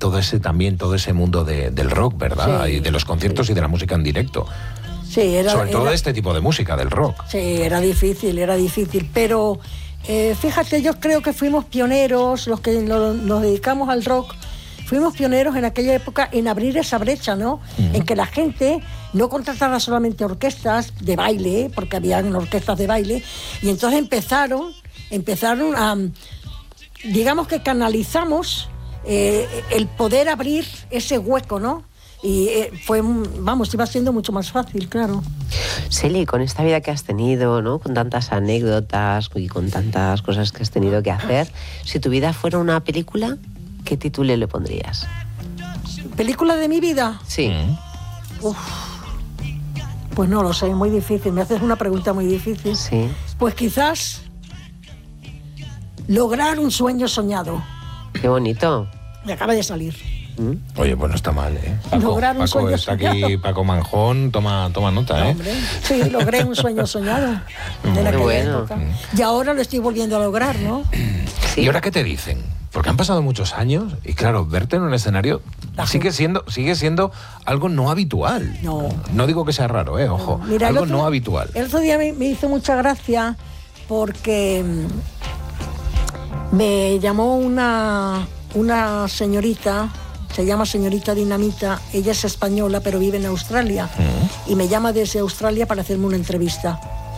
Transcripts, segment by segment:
todo ese mundo del rock, ¿verdad? Sí, y de los conciertos y de la música en directo. Sí, sobre todo de este tipo de música, del rock. Sí, era difícil, pero fíjate, yo creo que fuimos pioneros, los que nos dedicamos al rock, fuimos pioneros en aquella época en abrir esa brecha, ¿no? En que la gente no contratara solamente orquestas de baile, porque habían orquestas de baile, y entonces empezaron a, digamos que canalizamos el poder abrir ese hueco, ¿no? Y iba siendo mucho más fácil, claro. Celi, con esta vida que has tenido, ¿no? Con tantas anécdotas y con tantas cosas que has tenido que hacer, si tu vida fuera una película, ¿qué título le pondrías? ¿Película de mi vida? Sí. Uf, pues no lo sé, muy difícil. Me haces una pregunta muy difícil. Sí. Pues quizás lograr un sueño soñado. Qué bonito. Me acaba de salir. Oye, pues no está mal, ¿eh? Lograr un sueño está aquí, soñado. Paco Manjón, toma nota, ¿eh? Hombre, sí, logré un sueño soñado de aquella época. Y ahora lo estoy volviendo a lograr, ¿no? Sí. ¿Y ahora qué te dicen? Porque han pasado muchos años y claro, verte en un escenario sigue siendo algo no habitual. No digo que sea raro, ojo. Mira, algo no habitual. El otro día me hizo mucha gracia porque me llamó una señorita, se llama señorita Dinamita, ella es española pero vive en Australia, y me llama desde Australia para hacerme una entrevista.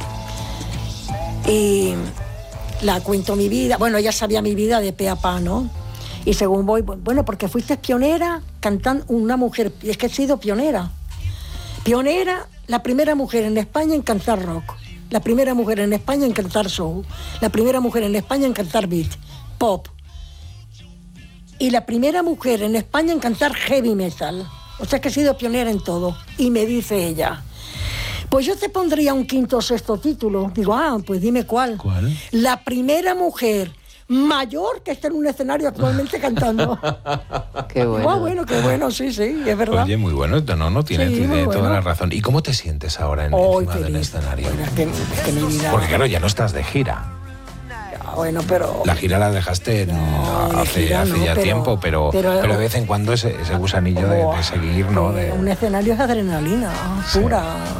Y la cuento mi vida, bueno, ella sabía mi vida de pe a pa, ¿no? Y según voy, bueno, porque fuiste pionera cantando, una mujer, y es que he sido pionera, la primera mujer en España en cantar rock, la primera mujer en España en cantar soul, la primera mujer en España en cantar beat, pop, y la primera mujer en España en cantar heavy metal. O sea que he sido pionera en todo. Y me dice ella, pues yo te pondría un quinto o sexto título. Digo, pues dime cuál. ¿Cuál? La primera mujer mayor que está en un escenario actualmente cantando. Qué bueno. Bueno, qué bueno, sí, es verdad. Oye, muy bueno, no tiene Sí, muy toda bueno. la razón. ¿Y cómo te sientes ahora encima del escenario? Bueno, es que mi vida... Porque claro, ya no estás de gira. Bueno, pero... La gira la dejaste hace ya tiempo, pero de vez en cuando ese gusanillo de seguir, ¿no? Un escenario es adrenalina pura.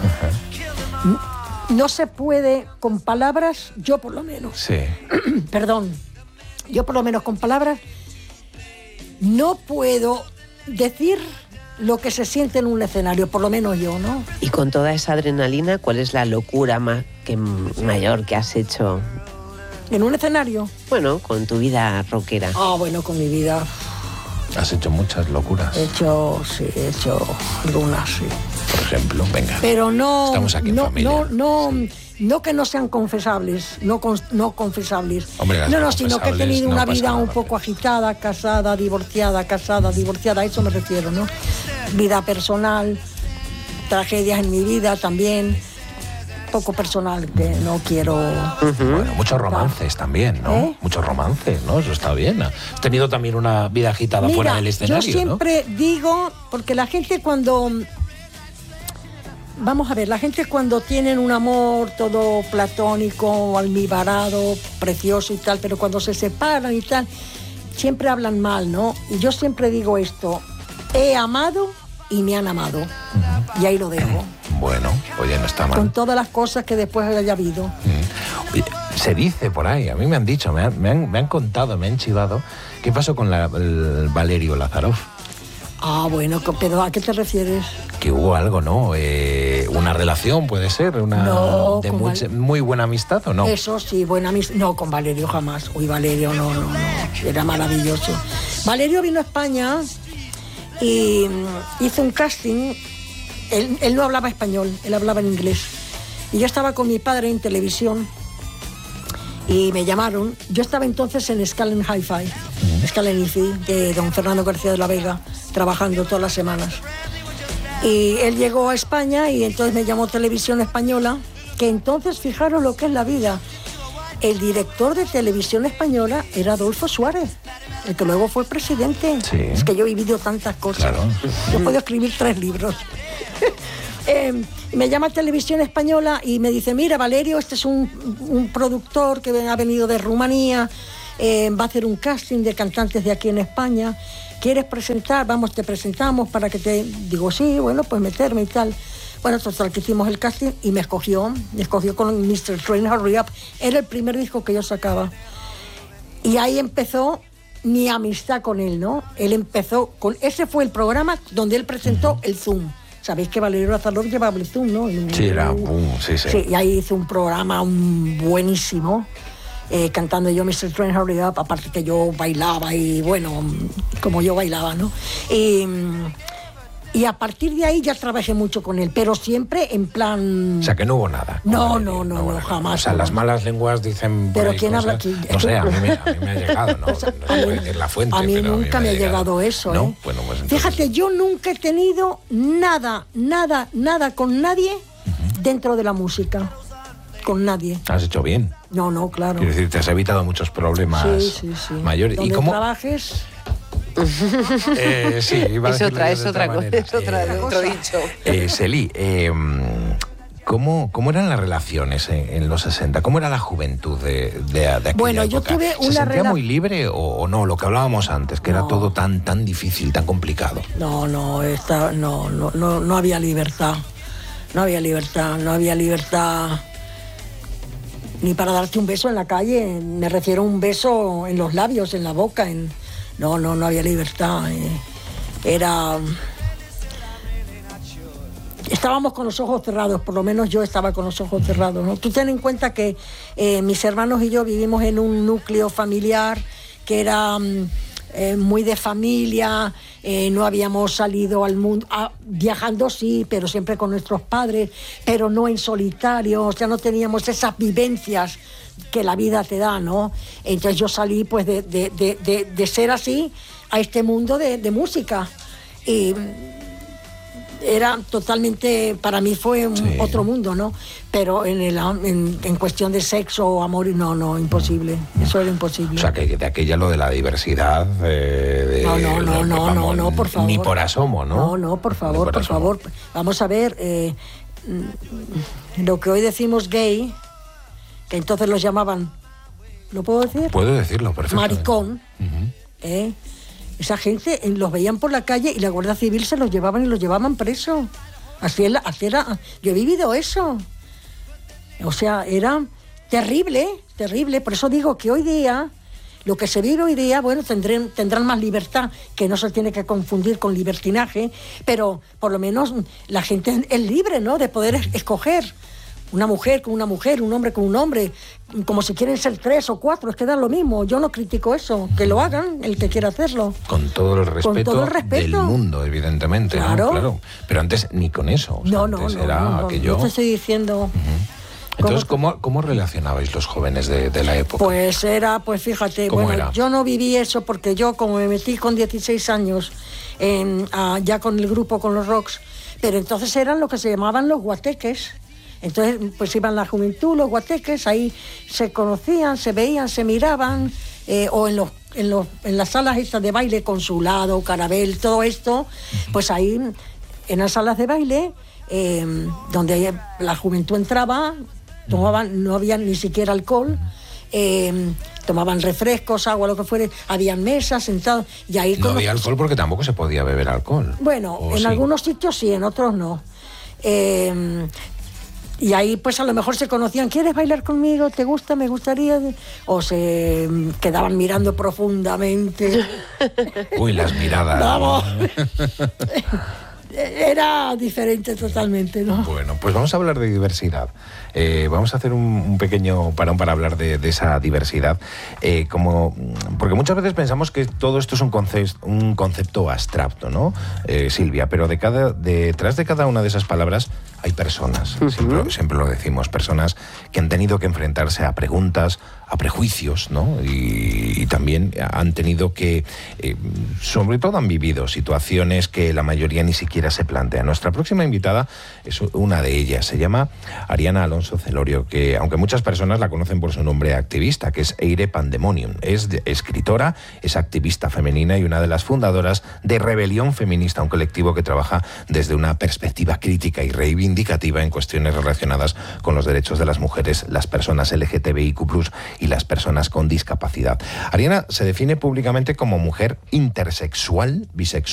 No se puede con palabras, yo por lo menos. Sí. Perdón, yo por lo menos con palabras no puedo decir lo que se siente en un escenario, por lo menos yo, ¿no? Y con toda esa adrenalina, ¿cuál es la locura mayor que has hecho? ¿En un escenario? Bueno, con tu vida rockera. Bueno, con mi vida. Has hecho muchas locuras. He hecho algunas, sí. Por ejemplo, venga. Pero no... Estamos aquí en familia. No que no sean confesables, no confesables. Hombre, no, sino que he tenido una vida un poco pero... agitada, casada, divorciada, a eso me refiero, ¿no? Vida personal, tragedias en mi vida también, poco personal que no quiero... Bueno, muchos romances también, ¿no? Muchos romances, ¿no? Eso está bien. Has tenido también una vida agitada fuera del escenario, yo siempre digo, porque la gente cuando... Vamos a ver, la gente cuando tienen un amor todo platónico, almibarado, precioso y tal, pero cuando se separan y tal, siempre hablan mal, ¿no? Y yo siempre digo esto, he amado y me han amado. Y ahí lo dejo. Bueno, oye, no está mal. Con todas las cosas que después haya habido. Oye, se dice por ahí, a mí me han dicho, me han contado, me han chivado, ¿qué pasó con el Valerio Lázarov? Bueno, pero ¿a qué te refieres? Que hubo algo, ¿no? Una relación, puede ser, muy buena amistad, ¿o no? Eso sí, buena amistad. No, con Valerio jamás. Uy, Valerio, no. Era maravilloso. Valerio vino a España y hizo un casting. Él no hablaba español, él hablaba en inglés. Y yo estaba con mi padre en televisión y me llamaron. Yo estaba entonces en Scalen Hi-Fi, Scalen IFI, de don Fernando García de la Vega, trabajando todas las semanas. Y él llegó a España y entonces me llamó Televisión Española, que entonces, fijaros lo que es la vida. El director de Televisión Española era Adolfo Suárez, el que luego fue presidente. Sí. Es que yo he vivido tantas cosas. Claro. Yo puedo escribir 3 libros. Me llama Televisión Española y me dice, mira, Valerio, este es un productor que ha venido de Rumanía, va a hacer un casting de cantantes de aquí en España. ¿Quieres presentar? Vamos, te presentamos para que te... Digo, sí, bueno, pues meterme y tal. Bueno, total, que hicimos el casting y me escogió con Mr. Train Hurry Up. Era el primer disco que yo sacaba. Y ahí empezó mi amistad con él, ¿no? Él empezó con... Ese fue el programa donde él presentó el Zoom. Sabéis que Valerio Azarlor llevaba el Zoom, ¿no? Sí, era boom, sí. Sí, y ahí hice un programa buenísimo, cantando yo Mr. Train Hurry Up, aparte que yo bailaba y, bueno, como yo bailaba, ¿no? Y a partir de ahí ya trabajé mucho con él, pero siempre en plan... O sea, que no hubo nada. No, jamás. O sea, las malas lenguas dicen... Pero ¿quién habla aquí? No sé, a mí me ha llegado, ¿no? No sé decir la fuente, a mí pero nunca me ha llegado eso, ¿no? ¿eh? Bueno, pues entonces... Fíjate, yo nunca he tenido nada con nadie dentro de la música. Con nadie. Has hecho bien. No, claro. Quiero decir, te has evitado muchos problemas mayores. Donde ¿Y cómo trabajes... sí, iba a es decirlo es otra otro dicho. Celi, ¿cómo eran las relaciones en los 60? ¿Cómo era la juventud de aquella Bueno, yo época? tuve una ¿Se sentía muy libre o no? Lo que hablábamos antes, que era todo tan difícil, tan complicado. No había libertad. No había libertad ni para darte un beso en la calle. Me refiero a un beso en los labios, en la boca, No había libertad. Estábamos con los ojos cerrados, por lo menos yo estaba con los ojos cerrados, ¿no? Tú ten en cuenta que mis hermanos y yo vivimos en un núcleo familiar que era muy de familia, no habíamos salido al mundo, viajando sí, pero siempre con nuestros padres, pero no en solitario, o sea, no teníamos esas vivencias que la vida te da, ¿no? Entonces yo salí pues de ser así a este mundo de música y era totalmente, para mí fue otro mundo, ¿no? Pero en cuestión de sexo o amor, no, imposible, eso era imposible. O sea, que de aquella lo de la diversidad... No, por favor. Ni por asomo, ¿no? No, por favor. Vamos a ver, lo que hoy decimos gay, que entonces los llamaban, ¿lo puedo decir? Puedo decirlo, perfectamente. Maricón. Esa gente los veían por la calle y la Guardia Civil se los llevaban preso. Así era. Yo he vivido eso. O sea, era terrible. Por eso digo que hoy día, lo que se vive hoy día, bueno, tendrán más libertad, que no se tiene que confundir con libertinaje, pero por lo menos la gente es libre, ¿no?, de poder escoger. Una mujer con una mujer, un hombre con un hombre, como si quieren ser 3 o 4, es que da lo mismo. Yo no critico eso, que lo hagan el que quiera hacerlo. Con todo el respeto del mundo, evidentemente. Claro. ¿No? Claro. Pero antes ni con eso. O sea, antes era aquello... No te estoy diciendo... Entonces, ¿cómo relacionabais los jóvenes de la época? Pues fíjate, yo no viví eso porque yo, como me metí con 16 años, ya con el grupo, con los Rocks, pero entonces eran lo que se llamaban los guateques. Entonces, pues iban la juventud, los guateques, ahí se conocían, se veían, se miraban, o en las salas estas de baile, Consulado, Carabel, todo esto, pues ahí, en las salas de baile, donde la juventud entraba, tomaban, no había ni siquiera alcohol, tomaban refrescos, agua, lo que fuere, habían mesas, sentados, y ahí... No había alcohol porque tampoco se podía beber alcohol. Bueno, en algunos sitios sí, en otros no. Y ahí pues a lo mejor se conocían, ¿quieres bailar conmigo? ¿Te gusta? ¿Me gustaría? O se quedaban mirando profundamente. Uy, las miradas. Vamos. Era diferente totalmente, ¿no? Bueno, pues vamos a hablar de diversidad. Vamos a hacer un pequeño parón para hablar de esa diversidad. Porque muchas veces pensamos que todo esto es un concepto abstracto, ¿no, Silvia? Pero detrás de cada una de esas palabras hay personas, siempre lo decimos, personas que han tenido que enfrentarse a preguntas, a prejuicios, ¿no? Y también han tenido que, sobre todo han vivido situaciones que la mayoría ni siquiera se plantea. Nuestra próxima invitada es una de ellas, se llama Ariana Alonso Celorio, que aunque muchas personas la conocen por su nombre activista, que es Eire Pandemonium, es escritora, es activista femenina y una de las fundadoras de Rebelión Feminista, un colectivo que trabaja desde una perspectiva crítica y reivindicativa en cuestiones relacionadas con los derechos de las mujeres, las personas LGTBIQ+, y las personas con discapacidad. Ariana se define públicamente como mujer intersexual, bisexual